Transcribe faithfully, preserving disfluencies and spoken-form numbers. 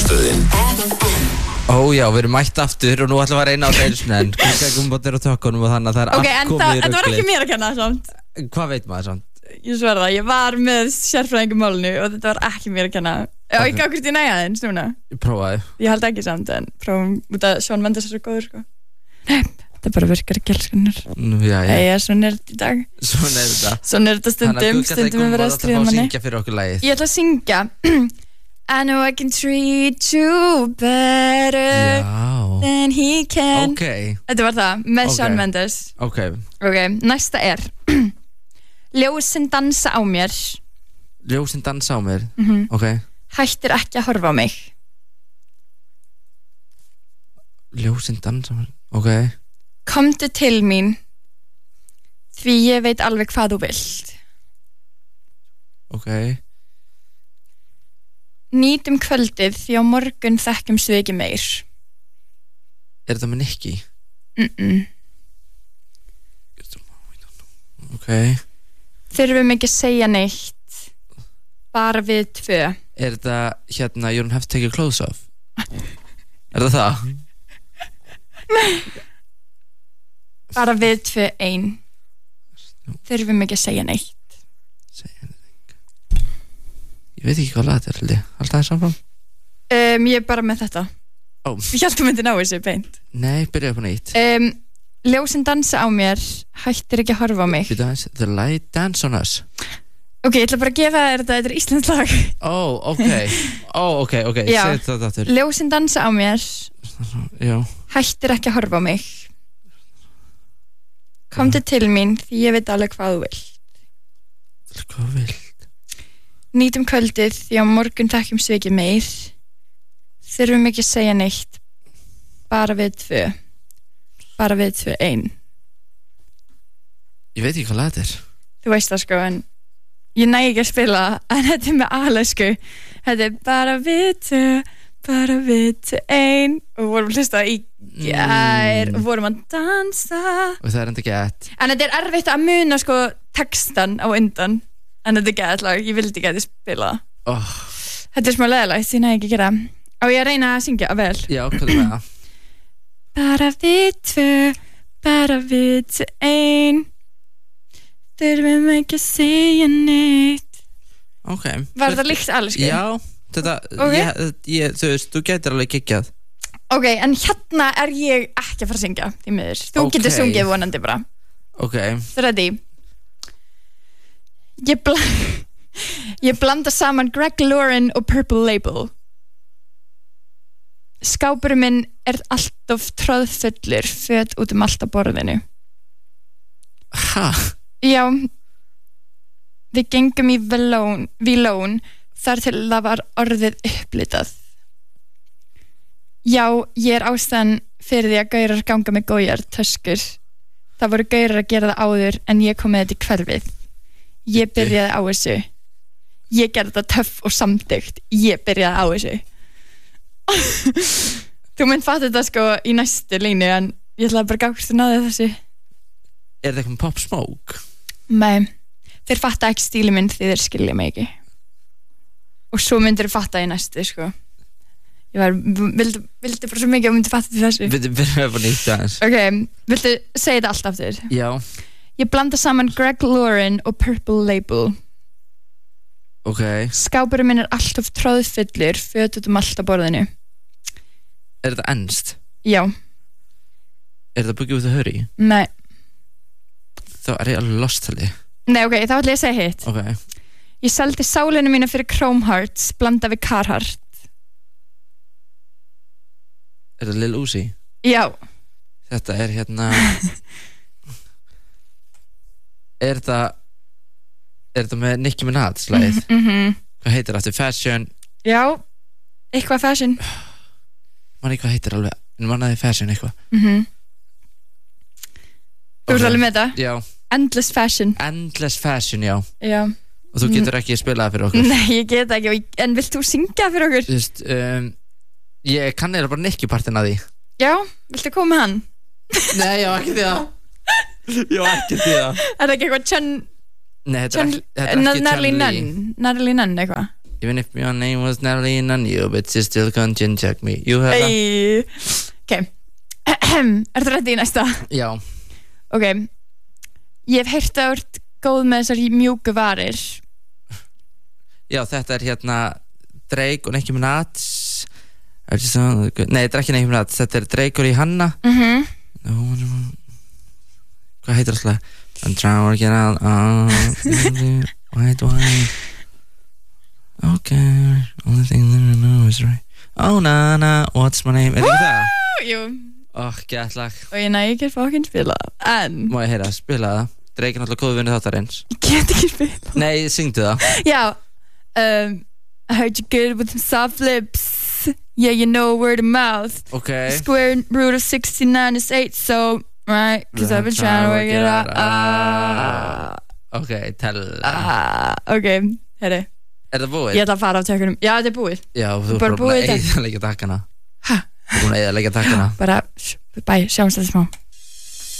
Bensínstöðin Ó já, við erum mætt aftur og nú ætlum við að reyna á reynsmenn Gumbóttir á tökkunum og þannig að það er okay, allt komið í ruglið Ok, en ruglið það var ekki mér að kenna samt Hvað veit maður samt? Ég sverða það, ég var með sérfræðingum málinu og þetta var ekki mér að kenna Já, okay. Ég gaf hvort ég næja þeins núna Ég prófaði Ég held ekki samt, en prófum út að Shawn Mendes er svo góður, sko Nei, þetta bara virkar ekki elskunar Já, já Æja, svona er þetta í dag Svona er þetta Svona er þetta stundum, stundum við verið að stríða manni Þannig að þú gæti að syngja fyrir okkur lagið Ég ætla að syngja I know I can treat you better Já. than he can Ok Þetta var það, með Ok. Shawn Mendes Ok Ok, næsta er Ljósin dansa á mér Ljósin dansa á mér Mhm. Ok Hættir ekki að horfa á mig Ljósin dansa á mér Ok Komdu til mín Því ég veit alveg hvað þú vilt Ok Nýtum kvöldið því á morgun þekkjum við ekki meir Er þetta með Nicky? Mm-mm. Ok Þurfum ekki að segja neitt Bara við tvö Er þetta hérna You don't have to take your clothes off? Er það það? Bara við tvö ein Þurfum ekki að segja neitt Ég veit ekki hvað lag þetta er held ég Alltaf það samfram? um, Ég er bara með þetta Ó Ég held að myndi ná þessu beint Nei, byrjaði upp á nýtt um, Ljósin dansa á mér Hættir ekki að horfa á mig Býta aðeins, The light dance on us Ok, ég ætla bara að gefa þér þetta Þetta er íslenskt lag Ó, ok Ó, ok, ok Já. Segðu þetta aftur Ljósin dansa á mér Já Hættir ekki að horfa á mig Komdu til mín Því ég veit alveg hvað þú vilt Hvað vil Nýtum kvöldið Því á morgun þekkjum við ekki meir Þurfum ekki að segja neitt Bara við tvö Bara við tvö ein Ég veit ekki hvað lag þetta er Þú veist það sko en Ég næ ekki að spila En þetta er með alesku Þetta er bara við tvö Bara við tvö ein Og vorum að hlusta í gær Og vorum að dansa Og það er enda gett En þetta er erfitt að muna sko textan á undan En þetta er gett lag Ég vildi ekki að þið spila það oh. Þetta er smá leðilegt Ég næ ekki að gera Og ég að reyna að syngja vel Já, hvað er það? Bara við tvö Bara við tvö ein Þurfum ekki að segja neitt Ok Var þetta líkt alls? Já, þetta Ok. ég, ég, Þú veist, þú getur alveg geggjað Ok, en hérna er ég ekki að fara að syngja Því miður, þú Ok. getur sungið vonandi bara Ok Ready Ég, bla ég blanda saman Greg Lauren og Purple Label Skápurinn minn er alltof tróðfullur Föt út um allt á borðinu Ha? Já Við gengum í Vélón, Vélón Þar til það var orðið upplitað Já, ég er ástæðan fyrir því að gaurar ganga með gójar töskur Það voru gaurar að gera það áður En ég kom með þetta í hverfið Ég byrjaði á þessu Ég gerði þetta töff og samþykkt Ég byrjaði á þessu Þú mynd fatta þetta sko í næstu línu En ég ætlaði bara gást að náði þessu Er þetta eitthvað með Pop Smoke? Nei, þeir fatta ekki stíli minn Því þeir skilja mig ekki Og svo myndir þeir fatta í næstu sko Ég var, vildi, vildi bara svo mikið að myndi fatta til þessu Við byrjum upp á nýtt aðeins Ok, viltu segja þetta allt aftur? Já Ég blanda saman Greg Lauren og Purple Label Ok Skápurinn minn er alltof tróðfullur Föt út um allt á borðinu Er þetta ennst? Já, Er þetta Boogie with a Hurry? nei Þá er ég alveg lost held ég Nei, ok, þá ætla ég að segja hitt Ok Ég seldi sálinu mína fyrir Chrome Hearts Blanda við Carhartt Er þetta Lil Uzi? Já, Þetta er hérna Er þetta Er þetta með Nicki Minaj lagið? mhm Hvað heitir þetta? Fashion Já, eitthvað fashion Man ekki hvað heitir alveg En man að þið fashion eitthvað mhm Þú ert Ok. alveg með þetta? Já Endless fashion Endless Fashion, já Já Og þú getur ekki spilað fyrir okkur Nei, ég get ekki og ég- En vilt þú syngja fyrir okkur? Þú veist um, Ég kann eða bara Nicki partin að því Já, viltu koma með hann? Nei, já, ekki því það Já, ekki því það Er það ekki eitthvað Chun Nei, þetta er Chun ekki, þetta er ekki Natalie Chun-Li. Nunn Natalie Nunn eitthvað Even if your name was Natalie and you but you still can't check me You have a Ey. Ok Ertu ready í næsta? Já Ok Ég hef heyrt að þú ert góð með þessar mjúku varir Já, þetta er hérna Drake og Nicki Minaj Nei, þetta er ekki Nicki Minaj Þetta er Drake og Rihanna Mhm Hvað heitir það? I'm trying to work it out uh, White wine Okay Only thing that I know is right Oh na na, what's my name? Er ekki það? Jú Oh, gett lag Og ég næ ekki fokkin spila En Má ég heyra, spila það Drake er náttúrulega góðu vinnu þáttarins Ég get ekki spila Nei, syngdu það Já um, I heard you good with some soft lips Yeah, you know word of mouth Okay Square root of sixty-nine is eight So, right Cause I've been trying to work it out ah. Ok, tell ah. Ok, herri Er það búið? Ég ætla að fara á tökunum Já, þetta er búið Já, þú er Bara bara búin búið að þetta. eða leika takkana Ha? Þú er búin að eða leika takkana Bara, bæ, sjáumst þetta smá